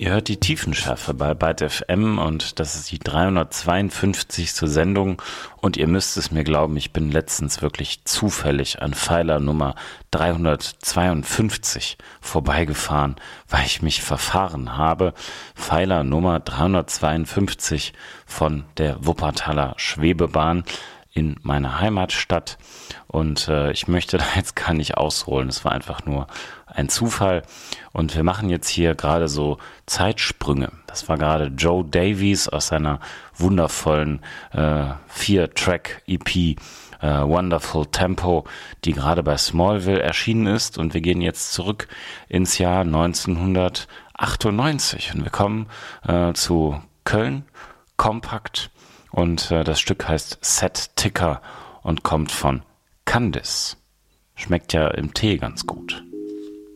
Ihr hört die Tiefenschärfe bei Byte FM und das ist die 352. Sendung und ihr müsst es mir glauben, ich bin letztens wirklich zufällig an Pfeiler Nummer 352 vorbeigefahren, weil ich mich verfahren habe. Pfeiler Nummer 352 von der Wuppertaler Schwebebahn in meiner Heimatstadt und ich möchte da jetzt gar nicht ausholen, es war einfach nur ein Zufall und wir machen jetzt hier gerade so Zeitsprünge. Das war gerade Joe Davies aus seiner wundervollen 4-Track-EP Wonderful Tempo, die gerade bei Smallville erschienen ist und wir gehen jetzt zurück ins Jahr 1998 und wir kommen zu Köln, Kompakt. Und das Stück heißt Set Ticker und kommt von Candice. Schmeckt ja im Tee ganz gut.